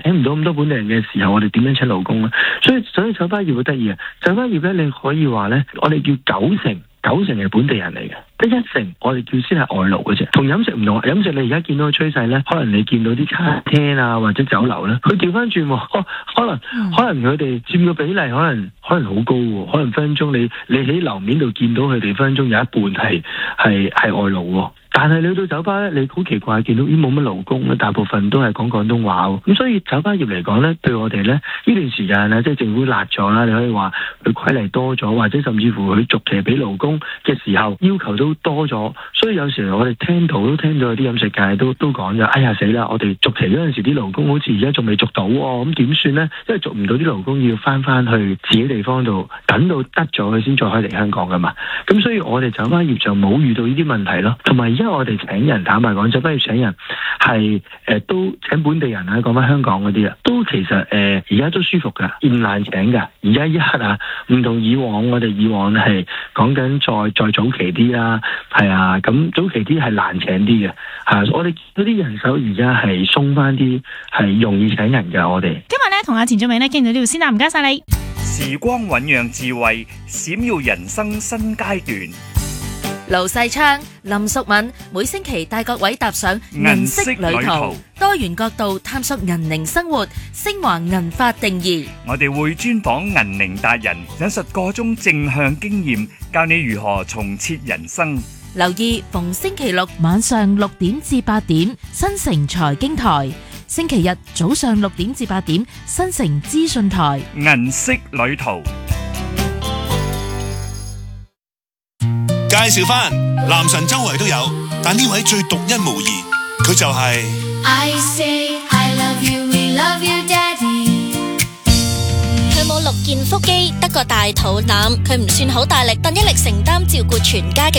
請唔到咁多本地人嘅時候，我哋點樣請勞工咧？所以酒吧業好得意啊！酒吧業咧，你可以話咧，我哋叫九成係本地人嚟嘅，得一成我哋叫先係外勞嘅啫。同飲食唔同，飲食你而家見到嘅趨勢咧，可能你見到啲餐廳啊或者酒樓咧，佢調翻轉，可能佢哋佔個比例可能好高喎，可能分分鐘你喺樓面度見到佢哋分分鐘有一半係外勞喎。但係你去到酒吧咧，你好奇怪見到咦冇乜勞工咧，大部分都係講廣東話喎。咁所以酒吧業嚟講咧，對我哋咧呢段時間咧，即係政府辣咗啦，你可以話佢規例多咗，或者甚至乎佢續期俾勞工嘅時候要求都多咗。所以有時我哋都聽到有啲飲食界都講咗，哎呀死啦！我哋續期嗰陣時啲勞工好似而家仲未續到喎，咁點算咧？因為續唔到啲勞工要翻去自己地方度，等到得咗佢先再可以嚟香港噶嘛。咁所以我哋酒吧業就冇遇到呢啲問題咯，同埋。因為我哋請人，坦白講，酒吧業請人係都請本地人啊，講翻香港嗰啲啊，都其實而家都舒服噶，唔難請噶。而家一刻啊，唔同以往，我哋以往係講緊再早期啲啦，係啊，咁早期啲係難請啲嘅，我哋嗰啲人手而家係鬆翻啲，係容易請人噶。我哋今日咧同阿田俊明咧傾到呢度先啦，唔該晒你。 時光醞釀智慧，閃耀人生新階段。 盧世昌、林淑敏每星期帶各位踏上銀色旅途，多元角度探索銀齡生活，升華銀髮定義。 我哋會專訪銀齡達人，引述個中正向經驗，教你如何重設人生。 留意逢星期六晚上6點至8點，新城財經台；星期日早上6點至8點，新城資訊台。 銀色旅途。 介紹返男神周圍都有，但呢位最獨一無二，佢就係 I say I love you, we love you, daddy。 佢冇6件腹肌，得個大肚腩，佢唔算好大力，但一力承擔照顧全家嘅